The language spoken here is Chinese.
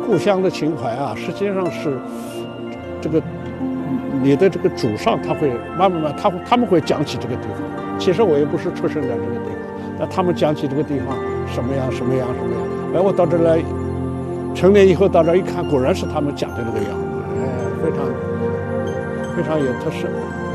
故乡的情怀啊，实际上是这个你的这个祖上他会慢慢他们会讲起这个地方。其实我也不是出生在这个地方，但他们讲起这个地方什么样什么样什么样。哎，我到这来，成年以后到这一看，果然是他们讲的那个样子，哎，非常有特色。